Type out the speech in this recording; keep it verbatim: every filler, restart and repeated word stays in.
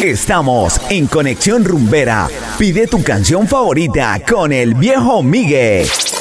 Estamos en Conexión Rumbera. Pide tu canción favorita con el viejo Migue.